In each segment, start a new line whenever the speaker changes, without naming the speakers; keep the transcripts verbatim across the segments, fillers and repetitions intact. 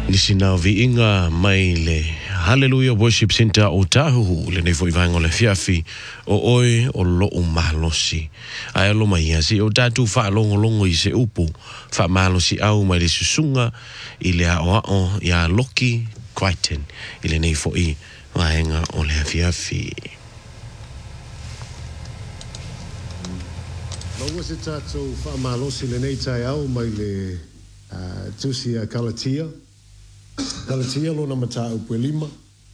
Nisina viinga maile Hallelujah Worship Center o tahu le nei foi vango le fiafi o oi o lo o malosi ai lo mai asi o tatu fa longo longo i se upu fa malosi au mai le susunga i le o o ya Loki Crichton i le nei foi vaenga o le fiafi
Lo se tatu fa malosi le nei tai au mai le tusi a Kalatia Galatia lo na mata upu lima.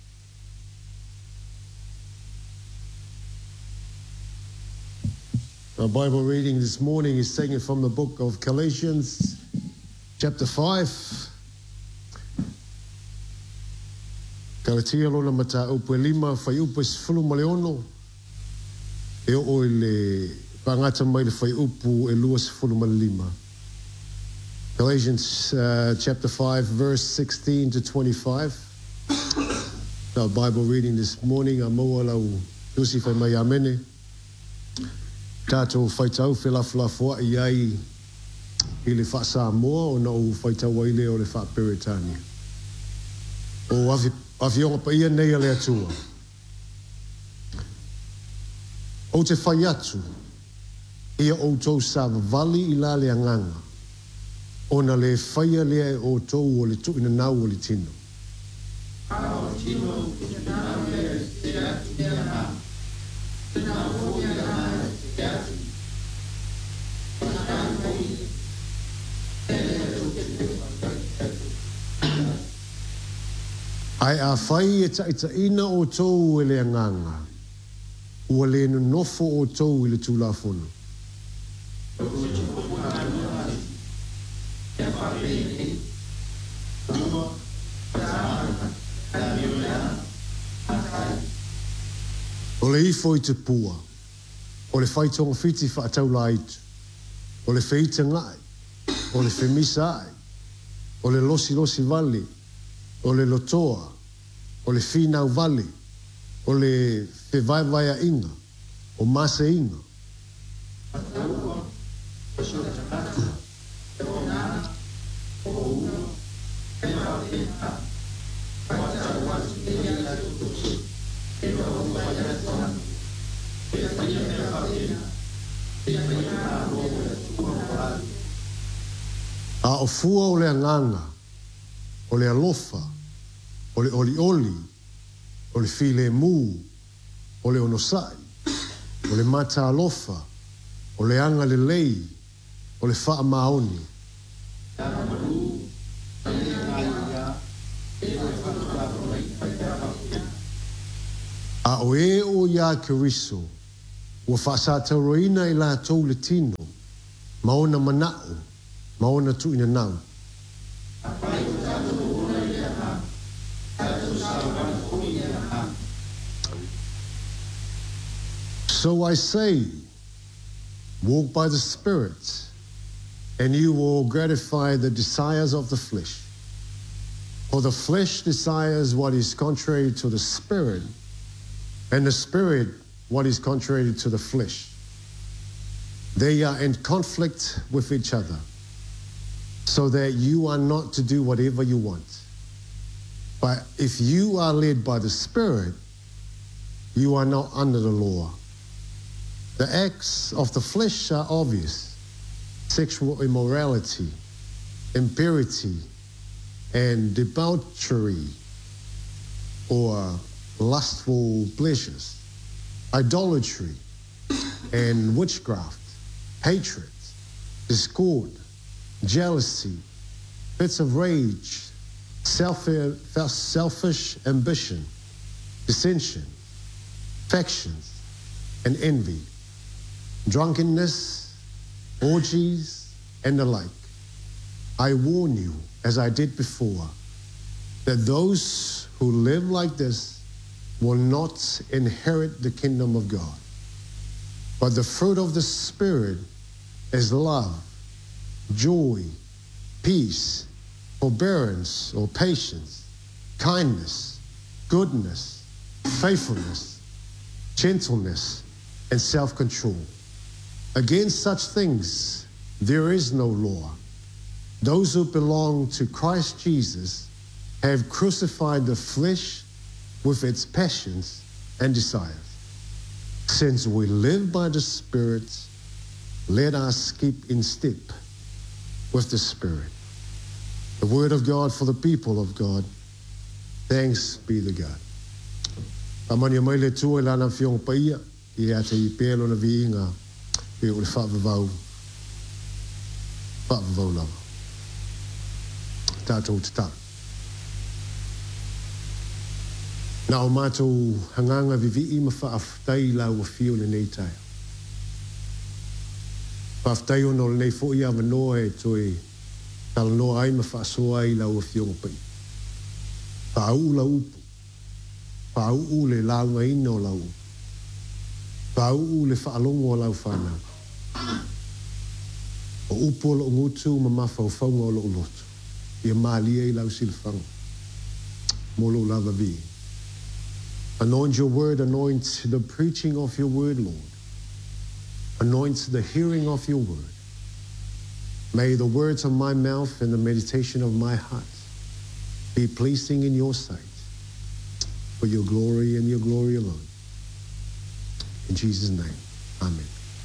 Our Bible reading this morning is taken from the book of Galatians, chapter five. Galatia lo na mata upu lima fai upu sifulu maleono. E o le pangata mai le fai upu e lua sifulu malima. Galatians uh, chapter five, verse sixteen to twenty-five. Our Bible reading this morning, Amoa lau tusi whai mai amene. Tātou whaitau whelawhelawhua i ai i le wha Samoa o na o whaitau waile o le wha Peretania. O awhionga pa ia nei a le atua. O te whai atu, ia o tau sa vali i la le anganga. Ona le whaia lea o tau o le tuina nau o le tino. Ai a whai e taita ina o tau e le anganga. Ua le nofo o tau i le tūlafono. O le ifo i te pua, o le whaitonga whiti whaatau la itu, o le whita ngai, o le whemisa ai, o le losi losi vale, o le lotoa, o le whinau vale, o le whewaiwaia inga, o masa inga. A o fua o le anganga, o le alofa, o le oli oli, o le file mu, o le onosai, o le mata alofa, o le anga le lei, o le faa maoni. A o e o ia Keriso, ua whaasatauroina i la tau le tino, maona manao, maona tuina nau. So I say, walk by the Spirit, and you will gratify the desires of the flesh. For the flesh desires what is contrary to the Spirit, and the Spirit what is contrary to the flesh. They are in conflict with each other, so that you are not to do whatever you want. But if you are led by the Spirit, you are not under the law. The acts of the flesh are obvious: sexual immorality, impurity, and debauchery, or lustful pleasures, idolatry, and witchcraft, hatred, discord, jealousy, fits of rage, selfish, selfish ambition, dissension, factions, and envy, drunkenness, orgies, and the like. I warn you, as I did before, that those who live like this will not inherit the kingdom of God. But the fruit of the Spirit is love, joy, peace, forbearance or patience, kindness, goodness, faithfulness, gentleness, and self-control. Against such things there is no law. Those who belong to Christ Jesus have crucified the flesh with its passions and desires. Since we live by the Spirit, let us keep in step with the Spirit. The word of God for the people of God. Thanks be to God. Amani mai le tua lana fiong paia I ate I pelo na viinga I o le whaavavau whaavavau lava. Tātou te tā. Na o mātou hanganga vivi ma whaaftai la ua fio le nei taia. Whaaftai ono le nei fo I awa noa e toi tala noa ai ma whaasoa ai la ua fio pai. Whaau la upu. Whaau le launga ino la upu. Whaau le whaalongo lau whanau. O upo lo ngutu ma mawhau whaunga o lo ulotu. Ia maalia I lau silwhanga. Molo lava vi. Anoint your word, anoint the preaching of your word, Lord. Anoint the hearing of your word. May the words of my mouth and the meditation of my heart be pleasing in your sight for your glory and your glory alone. In Jesus' name, amen.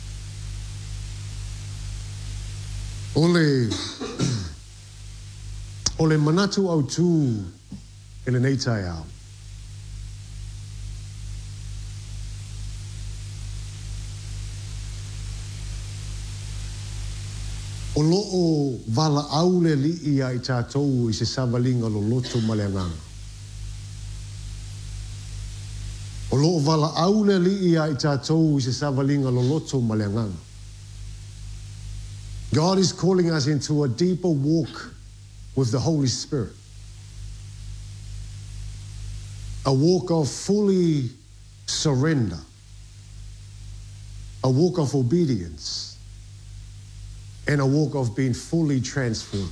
Ole, ole manatu au tu ele nei tai au. O loo vala au le li ia I tātou I se savalinga lo loto maleanganga. O loo vala au le li ia I tātou I se savalinga lo loto maleanganga. God is calling us into a deeper walk with the Holy Spirit. A walk of fully surrender. A walk of obedience. And a walk of being fully transformed.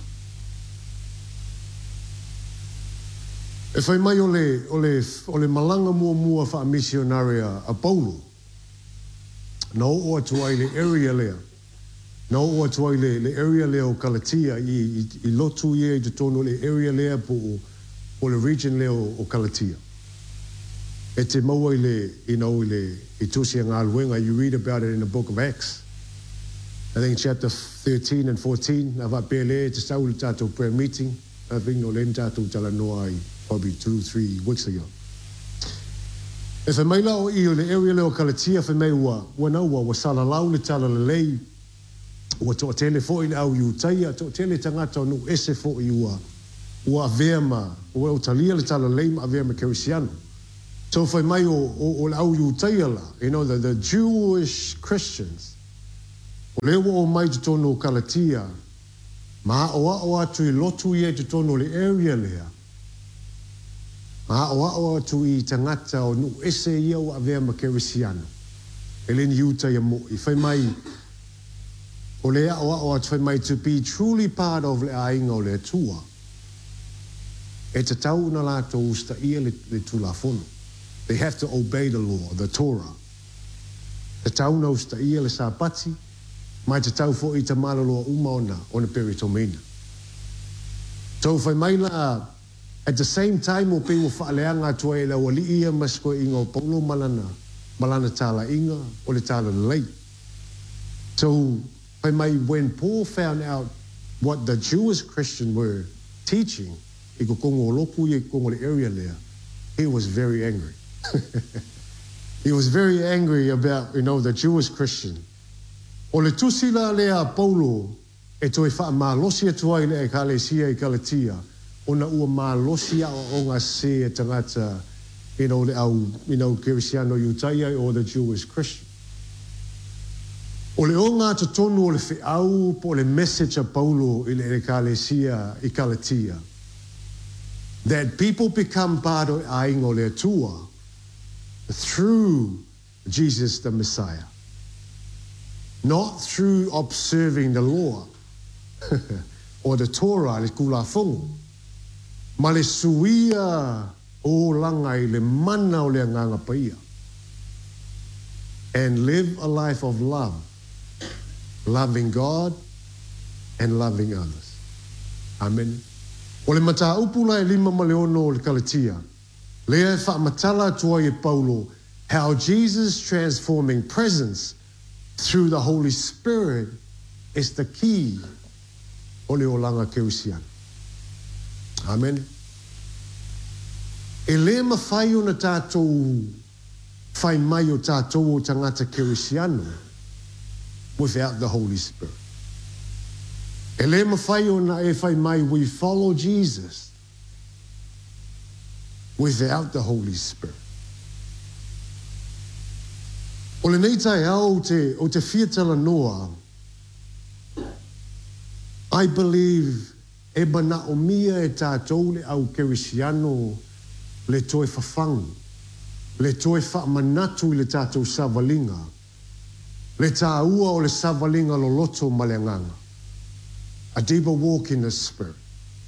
E whai mai ole, ole, ole malanga mua mua wha missionaria a Paulo. Na o atuai le area lea. Na o atuai le, le area lea o Kalatia. I, I, I lotu ia I te tono le area lea po o, o le region lea o, o Kalatia. E te maua I le, you know, I le, I tusi ngā luenga. You read about it in the book of Acts. I think chapter thirteen and fourteen, I've got Pele to start with a prayer meeting. I think no lenta to Talanoa probably two, three weeks ago. If a maila o I le area leo Kalatia for me wa wanaua wa sala lau le tala le lei wa to tele fo in au you taia to tele tangata no ese fo I wa wa verma wa o talia le tala lei ma verma Kerisiano. So for mai o o au you taia la, you know the, the Jewish Christians. O lewa o mai te tono o Kalatia, ma o a o atu I lotu I te tono le area lea. Ma o a o atu I tangata o nu ese ia o avea ma Kerisiano. E leni iuta ia mo. I whai mai, o lea o a o atu whai mai to be truly part of le ainga o le tua. E te tau na lato usta ia le, le tulafono. They have to obey the law, the Torah. Te tau na usta ia le sapati, mai te tau fo I te malaloa umaona o na peritomina. So whai mai la, at the same time o pe o whaaleanga tua e la wali ia masko inga o paulo malana, malana tala inga o le tala lei. So whai mai when Paul found out what the Jewish Christians were teaching, I ko kongo loku I kongo le area lea, he was very angry. He was very angry about, you know, the Jewish Christian. O le tusila lea Paulo e toi wha malosi atua I le ekalesia I Kalatia o na ua malosi o ngā se e tangata, you know, le au, you know, Kerisiano Utaia or the Jewish Christian. O le o ngā tatonu o le whiau po le message a Paulo I le ekalesia I Kalatia. That people become part of aingo le atua through Jesus the Messiah. Not through observing the law or the Torah, le kulafongo. Ma le suia o langai le mana o le nganga paia. And live a life of love. Loving God and loving others. Amen. O le mata upula e lima maleono o le Galatia. Lea e whaamatala tua e Paulo, how Jesus' transforming presence through the Holy Spirit is the key o le olanga keusiana. Amen. E le mawhai o na tātou whai mai o tātou o tangata keusiano without the Holy Spirit. E le mawhai o na e whai mai, we follow Jesus without the Holy Spirit. O le nei tai au te, o te fiatala noa, I believe e bana o mia e tātou le au kerisiano le toe whawhangu, le toe whaamanatu i le tātou savalinga, le tā ua o le savalinga lo loto maleanganga. A deeper walk in the Spirit.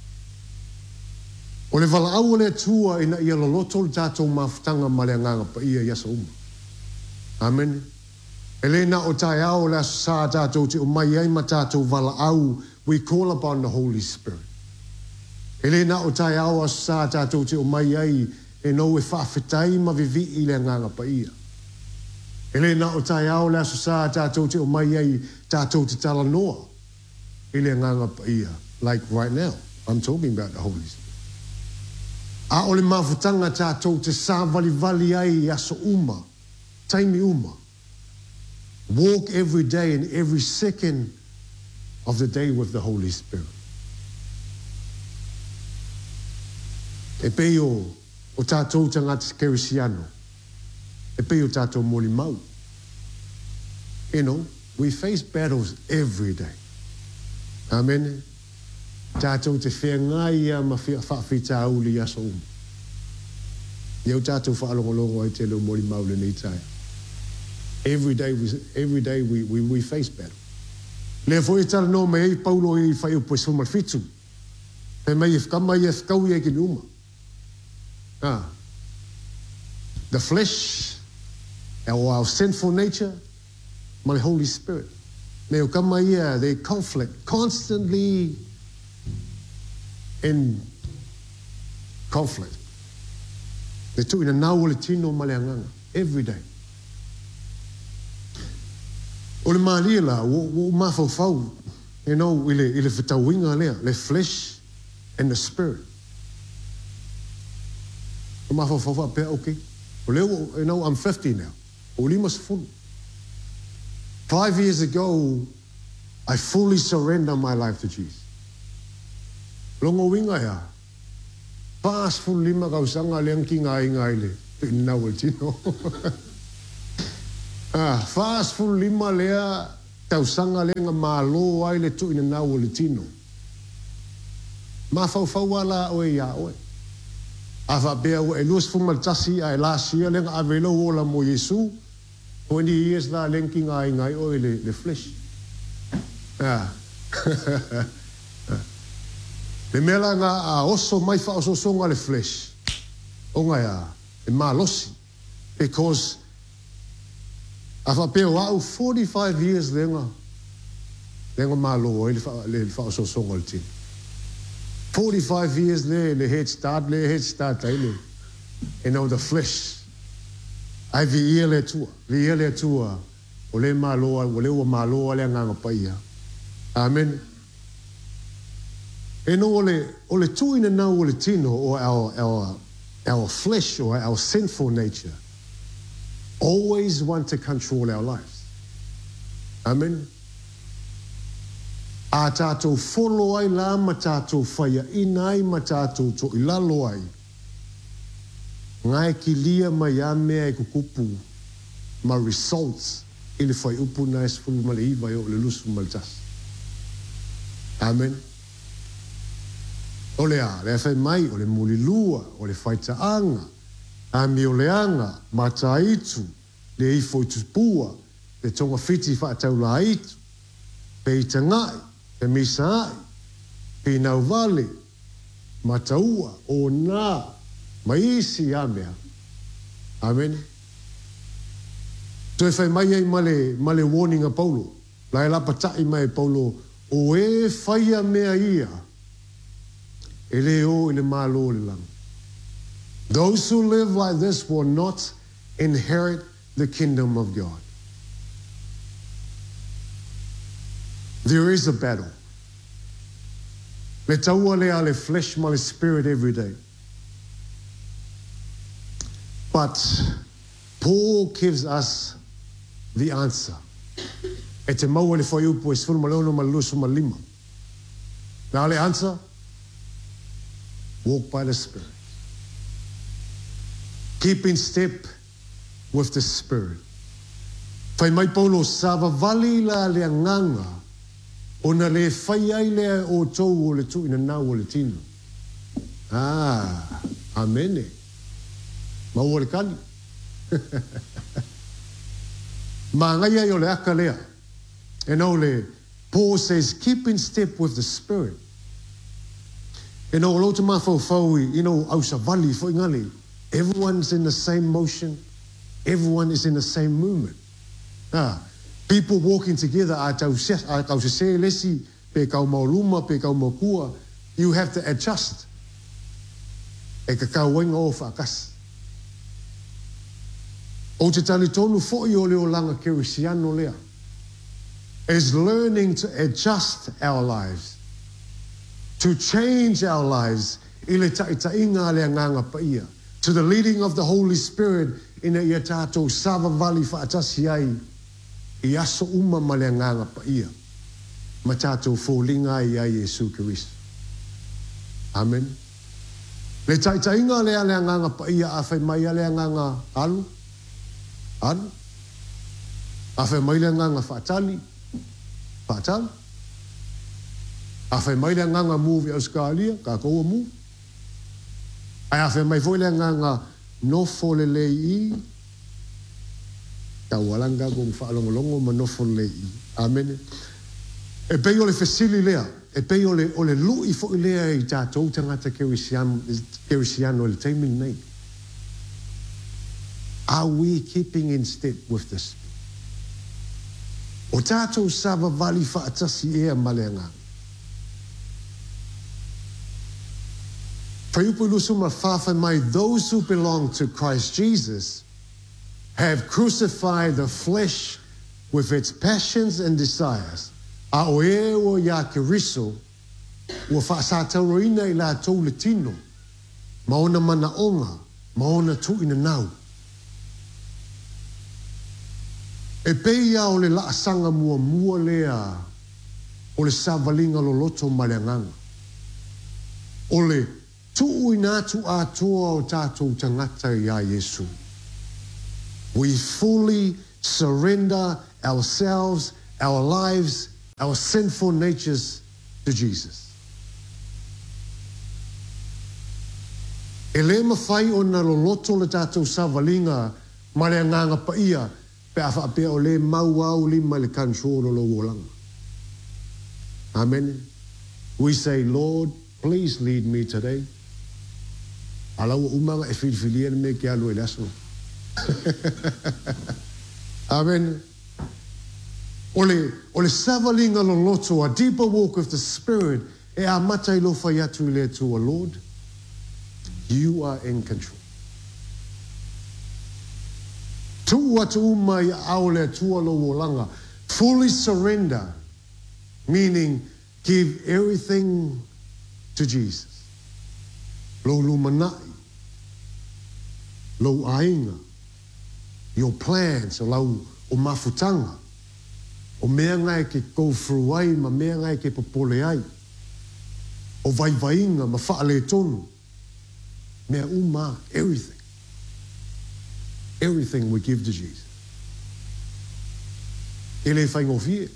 O le wala au le tua ina ia lo loto le tātou mawhtanga maleanganga pa ia yasa uma. Amen. Elena o tai au le sa tātou te umai ai ma tātou wala au, we call upon the Holy Spirit. Elena o tai au a sa tātou te umai ai e no e whawhetai ma vivi i le nganga pa ia. Elena o tai au le sa tātou te umai ai tātou te tala noa i le nganga pa ia. Like right now, I'm talking about the Holy Spirit. A o le mawhutanga tātou te sa vali vali ai aso uma, taimi uma. Walk every day and every second of the day with the Holy Spirit. E pei o, o tātou tangata kerisiano. E pei o tātou moli mau. You know, we face battles every day. Amen. Tātou te whengai ia ma whawhita auli aso um. Iau tātou whaalongolongo ai te leo moli mau le nei tai. Every day we, every day we, we, we face battle. Le foi tala no me ei Paulo i whai upo e sumal fitu. Pe mai e whakama i e whakau i e ki numa. Ah. The flesh, our, our sinful nature, my Holy Spirit. Me o kama ia, they conflict, constantly in conflict. They took in a nau le tino maleanganga, every day. O le malia la, o mawhauwhau, you know, i le, i le whetauinga lea, le flesh and the spirit. O mawhauwhau pia, okay. O leo, you know, I'm fifty now. O limas full. Five years ago, I fully surrender my life to Jesus. Longo winga ya. Fast full lima kausanga leang ki ngai ngai le. Tinawal tino. Ah, fast full lima lea kausanga leang malo ai le tu ina nawal tino. Ma fau fau ala oe ya oe. Ava bea oe luas fumal tasi ai lasia leang avelo ola mo Yesu. Twenty years la lenki ngai ngai oe le, le flesh. Ah. Le mela nga a oso mai fa oso songa le flesh. O ngai a e malosi. Because afa peo au forty-five years lenga. Lenga malo oe le fa, le fa oso songa le tin. forty-five years le le head start le head start le. You know the flesh. Ai vi ia le tua, vi ia le tua, o le maloa, o le ua maloa le nganga paia. Amen. E no o le, o le tuina nau o le tino, or our, our, our flesh, or our sinful nature, always want to control our lives. Amen. A tātou folo ai la ma tātou whaia, inai ma tātou to ilalo ai. Ngai ki lia mai a mea e kukupu ma results ili whai upu na e sfulu ma le iwa o le lusu ma le tas. Amen. O le a, le a whai mai, o le muli lua, o le whai taanga, a mi o le anga, ma ta itu, le i fo itu pua, le tonga fiti wha tau la itu, pe i tangai, pe misa ai, pe nau vale, ma taua, o nā, maisi a mea. Amen. So e whai mai ai male, male warning a Paulo. Lai la patai mai Paulo. O e whai a mea ia. ele o ele malo le lang. Those who live like this will not inherit the kingdom of God. There is a battle. Le taua lea le flesh ma le spirit every day. But Paul gives us the answer. E te maua le whai upo e sifuru ma leono ma lusu ma lima. Now le answer, walk by the Spirit. Keep in step with the Spirit. Whai mai Paulo, sava vali la le nganga, o na le whai ai le o tau o le tu ina nau o le tino. Ah, amene. Mau o le kani. Ma ngai ai o le aka lea. E nau le, Paul says, keep in step with the Spirit. You know, lo te mafau faui, you know, au sa vali, fo ingali. Everyone's in the same motion. Everyone is in the same movement. Ah, people walking together, a tau se se lesi, pe kau mauluma, pe kau makua, you have to adjust. E ka kau wenga o whaakas. O te tali tonu fo i o leo langa kerisiano lea. Is learning to adjust our lives, to change our lives, ile taʻitaʻiga le agaga paia, to the leading of the Holy Spirit ina ia tātou sava vali faatasi ai i aso uma ma le agaga paia ma tātou fōlinga ai ai Iesu Keriso. Amen. Le taʻitaʻiga lea le agaga paia a whai mai a le agaga alu, alu, a whai mai le agaga faatali, Fatal. A whai mai le nganga move i Australia, ka koua move. Ai a whai mai foi le nganga nofo le lei i, ka walanga kong whaalongolongo ma nofo le lei i. Amen. E pei o le fesili lea, e pei o le, o le lui fo i lea i tātou tangata kerisiano le teimin nei. Are we keeping in step with the Spirit? O tātou sava vali whaatasi ea maleanga. Whaiupu lusuma whawhai mai, those who belong to Christ Jesus have crucified the flesh with its passions and desires. A o e o ia keriso, ua whaasātauroina i la tau le tino, maona mana onga, maona tu ina nau. E peia o le laasanga mua mua lea o le savalinga lo loto maleanganga. O le tuu inatu atua o tātou tangata i a Yesu. We fully surrender ourselves, our lives, our sinful natures to Jesus. E le mawhai o na lo loto le tātou savalinga maleanganga paia pe a whaapea o le mau au lima le control o lo wolanga. Amen. We say, Lord, please lead me today. Alau umanga e whiwhilia me ke alu e laso. Amen. Ole, ole savalinga lo loto, a deeper walk with the Spirit, e a matai lo whaiatu le tua, Lord, you are in control. Tu atu umai aole tua lo wolanga. Fully surrender, meaning give everything to Jesus. Lo lumanai, lo ainga, your plans, o lau o mafutanga, o mea ngai ke go through ai, ma mea ngai ke popole ai, o vai vainga, ma whaale tonu, mea uma, everything. Everything we give to Jesus. Ele whaingofie.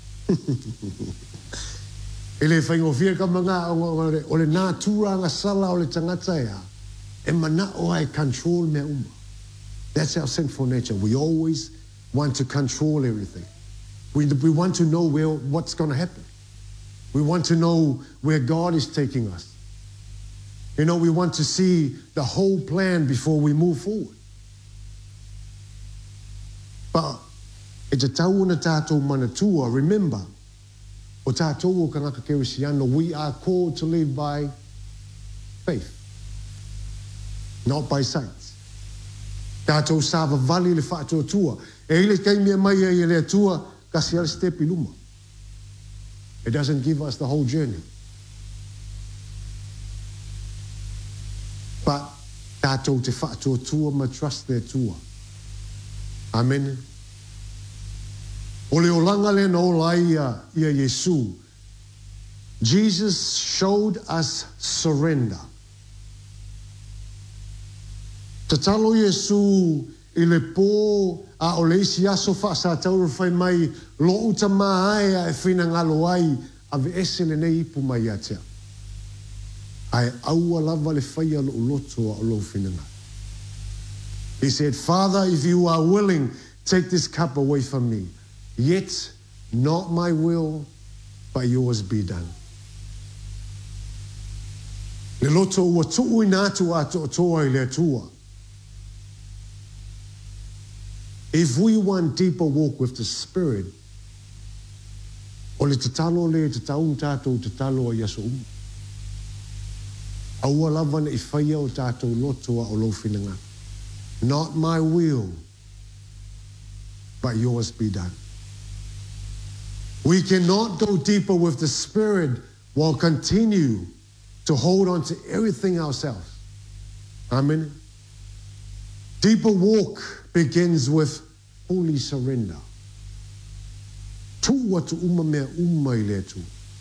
Ele whaingofie ka mga o le nā tūranga sala o le tangata ea. E mana o ai control mea uma. That's our sinful nature. We always want to control everything. We, we want to know where, what's going to happen. We want to know where God is taking us. You know, we want to see the whole plan before we move forward. But e te tau na tātou manatua, remember, o tātou o kangaka kerisiano, we are called to live by faith, not by sight. Tātou sāwa vali le whātua tua. E ile kai mea mai e le tua, kasi ala stepi luma. It doesn't give us the whole journey. But tātou te whātua tua ma trust their tua. Amen. O le olanga le no lai ia Yesu. Jesus showed us surrender. Te talo Yesu i le pō a o le isi aso wha sa tauru whai mai lo uta mai a e whina ngalo ai a ve ese le nei ipu mai atea. Ai aua lava le whai a lo uloto a o lo whina ngā. He said, Father, if you are willing, take this cup away from me. Yet not my will, but yours be done. Le loto ua tuu inatu a to toa i le tua. If we want deeper walk with the Spirit, o le tatalo le te taun tātou te talo a yaso umu. Aua lava na i whaia o tātou loto a o lo whinanga. Not my will, but yours be done. We cannot go deeper with the Spirit while continue to hold on to everything ourselves. Amen. Deeper walk begins with holy surrender. Tu watu uma mea uma i le tu.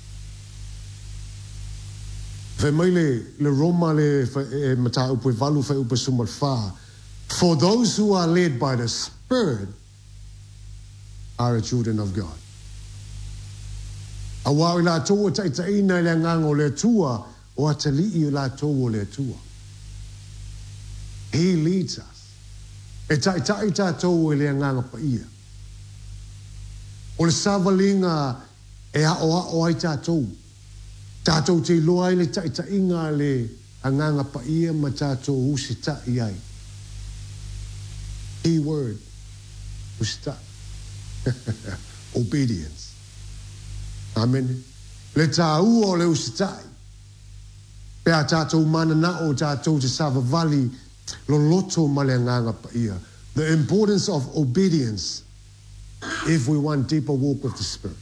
Fe mai le, le Roma le e mata upe valu fe upe sumal fa. For those who are led by the Spirit are the children of God. Awa i la toa ta ita ina i le ngango le tua o atali i la toa le tua. He leads us. E ta ita ita toa i le nganga pa ia. O le savalinga e a o a o ai tātou. Tātou te loa i le ta ita inga le nganga pa ia ma tātou usi ta i ai. Key word, usta. Obedience. Amen. Le tāu o le usitai. Pea tātou mana na o tātou te sava vali lo loto ma le nganga pa ia. The importance of obedience if we want deeper walk with the Spirit.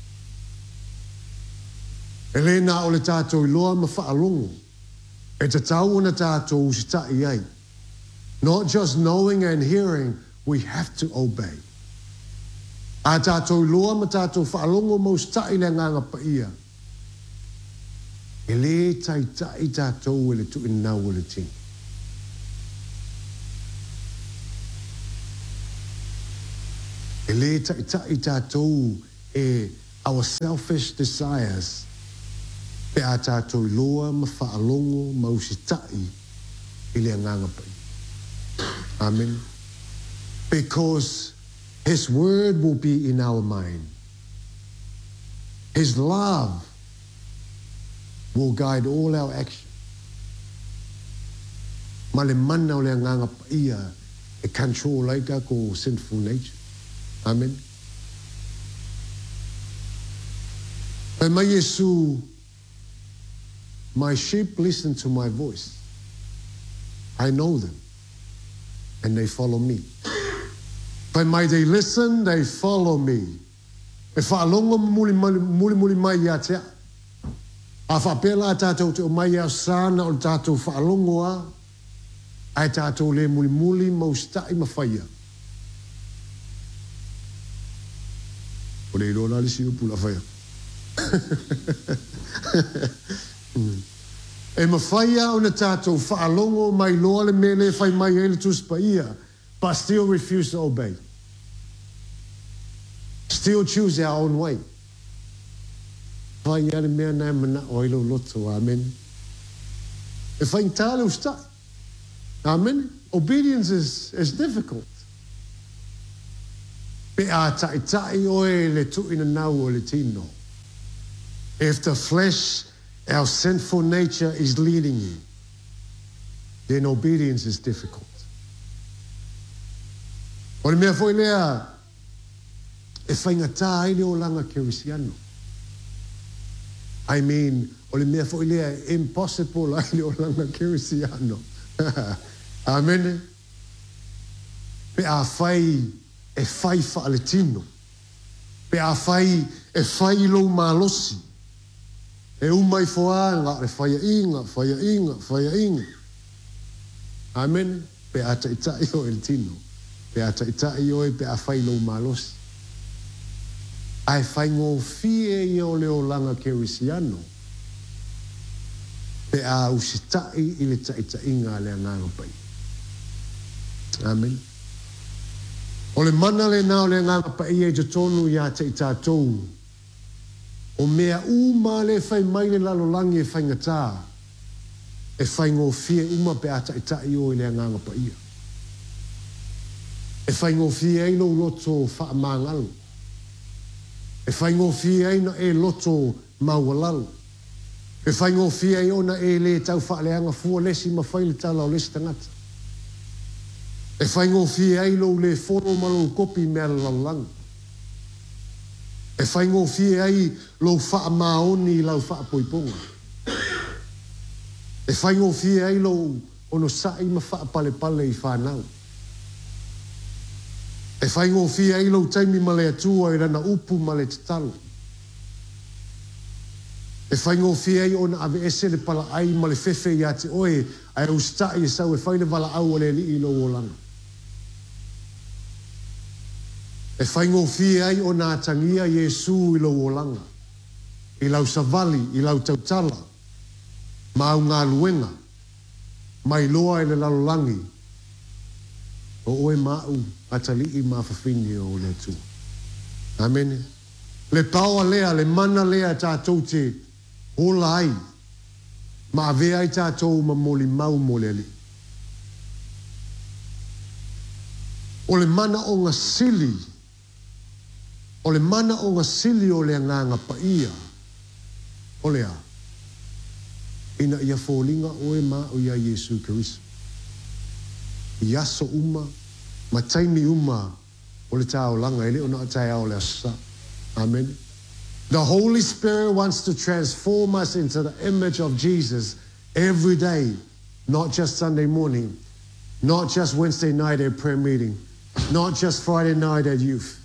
Elena o le tātou i loa ma whaalongo. E te tau na tātou usitai ai. Not just knowing and hearing, we have to obey. A tātou loa ma tātou whaalongo maus tai le nganga pa ia. E le tai tai tātou e le tu inau e le ting. E le tai tai tātou e our selfish desires. Pe a tātou loa ma whaalongo maus tai i le nganga pa ia. Amen. Because His word will be in our mind. His love will guide all our action. Ma le mana o le nganga pa ia e control laika ko sinful nature. Amen. Pai mai Yesu, my sheep listen to my voice. I know them. And they follow me. But may they listen, they follow me. E whaalonga muli muli muli mai ia tea. A whapela a tātou te o mai au sāna o tātou whaalongo a. Ai tātou le muli muli maustai mawhaia. O le ilo lali si upu la whaia. E mawhaia o na tātou whaalongo mai loa le mele whai mai ele tuspa ia, but still refuse to obey. Still choose our own way. Whai ale mea nai mana o ilo loto, amen. E whai tāle ustai. Amen. Obedience is, is difficult. Pe a tai tai oe le tuina nau o le tino. If the flesh, our sinful nature is leading you, then obedience is difficult. O le mea foi lea, e whaingatā aile o langa kerisiano. I mean, O le mea fo ilea impossible ai le o langa kerisiano. Amen. Pe a fai e fai fa le tino. Pe a fai e fai lo malosi. E umai foanga e fai inga, fai inga, fai inga. Amen. Pe a ta ita io el tino. Pe a ta ita io e pe a fai lo malosi. Ai fai ngō fie io le o langa kerisiano. Pe a usitai i le ta ita inga le anganga pai. Amen. O le mana le nao le nganga pa ia i te tonu ia te i tātou. O mea uma le fai mai le lalolangi e fai ngatā. E fai ngō fie uma pe ata i tai o i le nganga pa ia. E fai ngō fie eino loto wha māngalo. E fai ngō fie eino e loto maualalo. E fai ngō fie eino e le tau wha leanga fua lesi ma fai le tala o lesi tangata. E fai ngō fie ai lo le foro malo kopi mea la lang. E fai ngō fie ai lo wha maoni lau wha poiponga. E fai ngō fie ai lo ono sai ma wha pale pale i whanau. E fai ngō fie ai lo taimi ma le atua i rana upu ma le tatalo. E fai ngō fie ai ona ave ese le pala ai ma le fefe i ate oe ai ustai e sau e fai le wala au le li i lo o langa. E whai ngō fie ai o nā tangia Iesu i lau o langa. I lau savali, i lau tautala. Mau ngā luenga. Mai loa i le lalolangi. O oe mau atali i mā whawhini o le tu. Amen. Le paua lea, le mana lea tātou te ola ai. Ma avea ai tātou ma moli mau mole ali. O le mana o ngā sili. O le mana o ngā sili o le nganga pa ia. O lea. Ina ia fōlinga oe mā o ia Iesu Keriso. I aso uma, ma taimi uma o le tāo langa, ele o na tai ao le asa. Amen. The Holy Spirit wants to transform us into the image of Jesus every day, not just Sunday morning, not just Wednesday night at prayer meeting, not just Friday night at youth.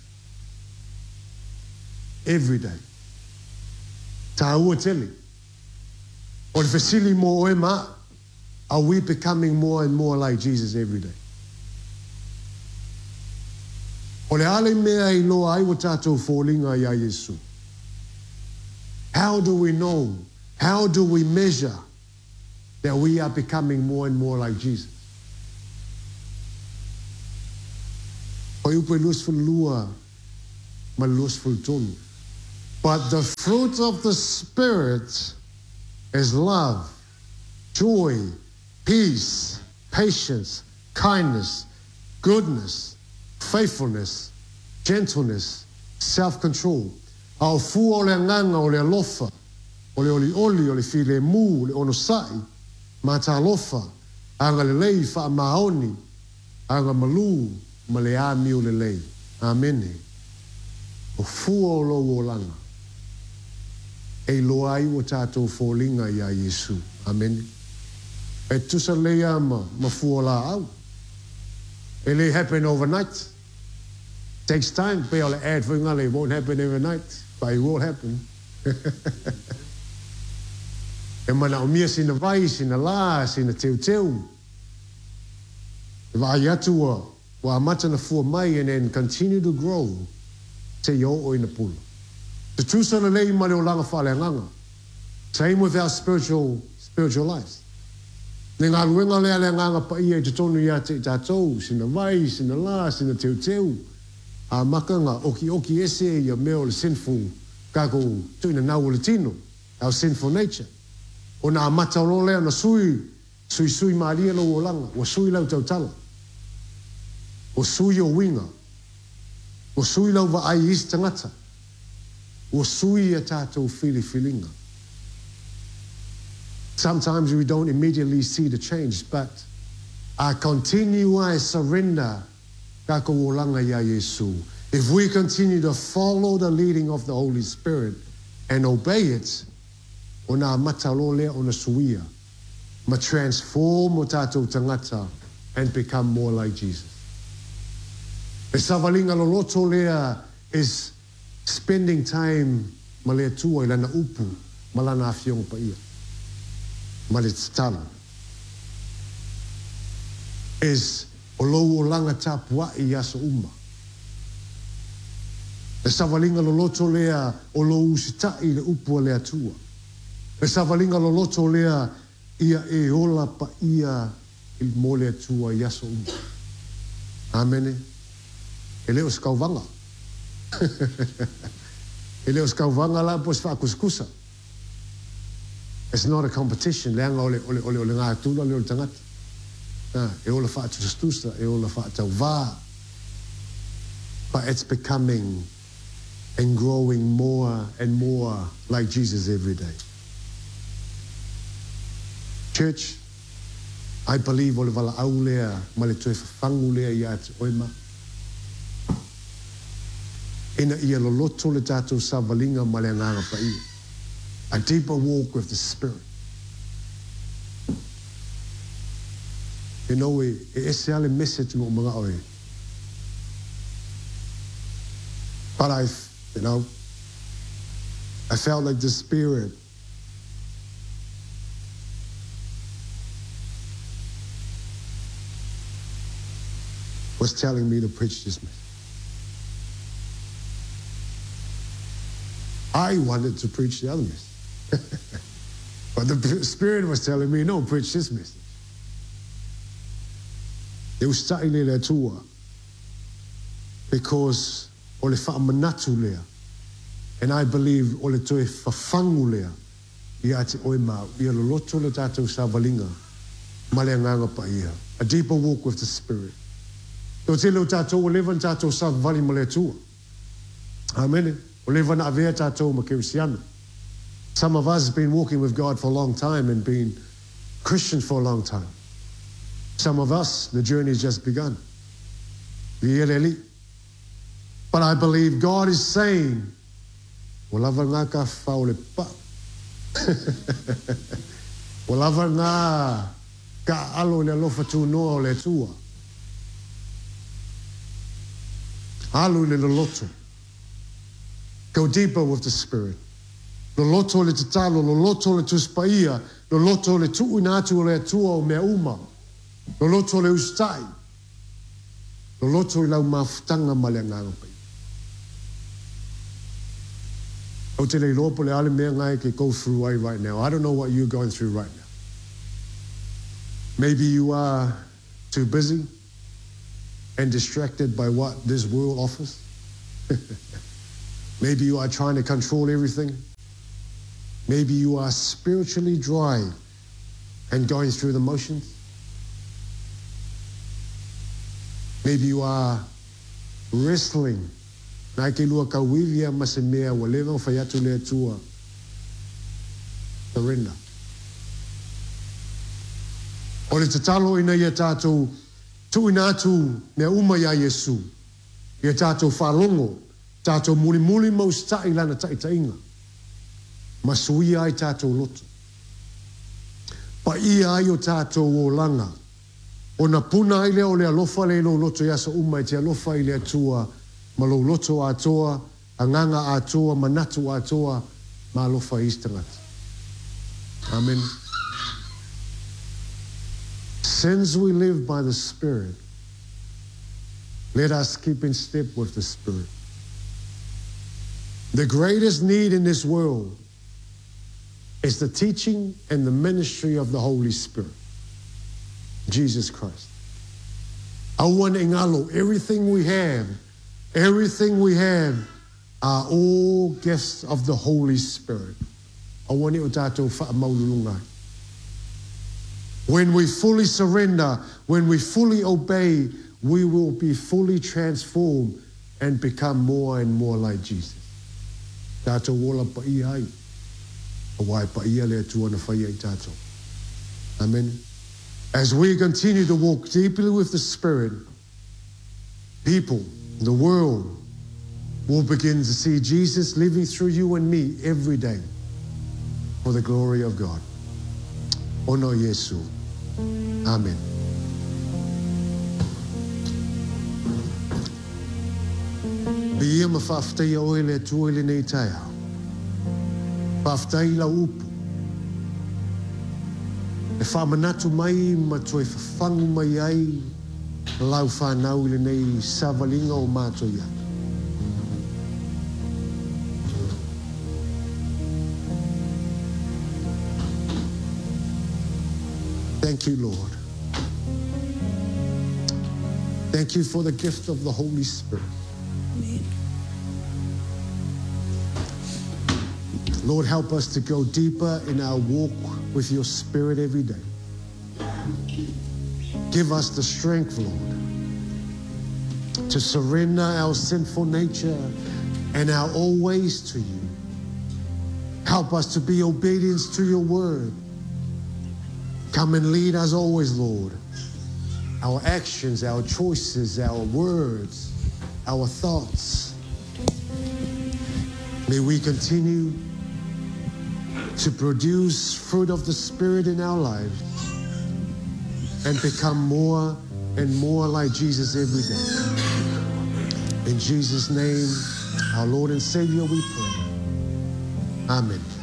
Every day. Tā ua tele. O le fesili mo oe ma, are we becoming more and more like Jesus every day? O le ale mea i loa ai wa tātou fōlinga i a Yesu. How do we know? How do we measure that we are becoming more and more like Jesus? O iupe luasful lua, ma luasful tonu. But the fruit of the Spirit is love, joy, peace, patience, kindness, goodness, faithfulness, gentleness, self-control. Au fu o le nganga o le alofa, o le oli oli, o le file mu, le onosai, ma ta alofa, anga le lei wha maoni, anga malu, ma le ami o le lei. Amene. O fu o lo o langa. E loa ai o tātou fōlinga i a Yesu. Amen. E tusa leia ma, ma fuola au. E le happen overnight. Takes time. Pe ole ad whungale, it won't happen overnight. But it will happen. E mana o mia sina vai, sina la, sina teu teu. E vai atua, wa amata na fua mai and then continue to grow. Te yo o ina pula. The truth on the lei mare o langa whale nganga. Same with our spiritual spiritual lives. Ne ngā ruenga lea lea nganga pa ia i te tonu ia te tātou, sina vai, sina la, sina teu teu. A makanga, oki oki ese ia meo le sinful, kako tuina nau o le tino, our sinful nature. O nā amata o lea na sui, sui sui maalia lo o langa, o sui lau tau tala. O sui o winga. O sui lau wa ai isi tangata. O sui a tātou fili filinga. Sometimes we don't immediately see the change, but I continue, I surrender. Kako o langa ia Yesu. If we continue to follow the leading of the Holy Spirit and obey it, o nā mata lo lea o na suia, ma transform o tātou tangata and become more like Jesus. E savalinga lo loto lea is spending time ma lea tua i lana upu, ma lana awhiong pa ia. Ma le tatalo. Is o lou o langa tāpua i aso uma. E savalinga lo loto lea o lou usitai le upu o lea tua. E savalinga lo loto lea ia e ola pa ia il mo lea tua i aso uma. Amene. E leo skauvanga. E leo skauvanga la po sfa kuskusa. It's not a competition. Leanga ole ole ole ole ngā tula le ole tangata. Ah, e ola fa atu stusa, e ola fa atu va. But it's becoming and growing more and more like Jesus every day. Church, I believe ole vala au lea ma le toe whafangu lea i atu oima. Ina ia lo loto le tātou savalinga ma le nganga pa ia. A deeper walk with the Spirit. You know, e ese ale message mo mga oe. But I, you know, I felt like the Spirit was telling me to preach this message. I wanted to preach the other message. But the Spirit was telling me, no, preach this message. It was starting le tua because ole whaamanatu lea. And I believe ole toe whawhangu lea i ate oe mau. I alo loto le tātou savalinga ma lea nganga pa ia. A deeper walk with the Spirit. Tō te leo tātou o levan tātou savali ma lea tua. Amen. O levan a vea tātou ma kerisiana. Some of us have been walking with God for a long time and been Christians for a long time. Some of us, the journey has just begun. But I believe God is saying, Walava ngā ka whao le pa. Walava ngā ka alo le alofa tū noa o le tua. Alu le loto. Go deeper with the Spirit. Lo loto le tatalo, lo loto le tuspaia, lo loto le tuu natu le tua o mea uma, lo loto le ustai, lo loto le lau mafutanga ma le nganga pai. O te le lopo le ale mea ngai ke go through ai right now. I don't know what you're going through right now. Maybe you are too busy and distracted by what this world offers. Maybe you are trying to control everything. Maybe you are spiritually dry and going through the motions. Maybe you are wrestling. Nai ke lua kauivia ma se mea wa lewa whai atu lea tua. Surrender. O le tatalo ina ia tātou tu ina atu mea uma ia Yesu. Ia tātou whalongo, tātou muli muli maus tai lana tai tainga. Masuia ai tātou loto. Pa ia ai o tātou o langa. O na puna ai lea o lea lofa le lo loto yasa uma e te alofa i lea tua ma lo loto atoa, a nganga atoa, manatu atoa, ma alofa istangata. Amen. Since we live by the Spirit, let us keep in step with the Spirit. The greatest need in this world is the teaching and the ministry of the Holy Spirit, Jesus Christ. Awan engalo, everything we have, everything we have are all gifts of the Holy Spirit. Awan e o tātou whaamaululungai. When we fully surrender, when we fully obey, we will be fully transformed and become more and more like Jesus. Tātou wola pa i ai. Awai pa ia lea tua na whai ai tātou. Amen. As we continue to walk deeply with the Spirit, people, the world, will begin to see Jesus living through you and me every day. for the glory of God. Ono Yesu. Amen. Bia ma whaftai a oe le tua le nei tai au. Whaftai la upu. E whamanatu mai ma toi whawhangu mai ai lau whanau le nei savalinga o mātou ia. Thank you, Lord. Thank you for the gift of the Holy Spirit.
Amen.
Lord, help us to go deeper in our walk with your Spirit every day. Give us the strength, Lord, to surrender our sinful nature and our old ways to you. Help us to be obedient to your word. Come and lead us always, Lord. Our actions, our choices, our words, our thoughts. May we continue to produce fruit of the Spirit in our lives and become more and more like Jesus every day. In Jesus' name, our Lord and Savior, we pray. Amen.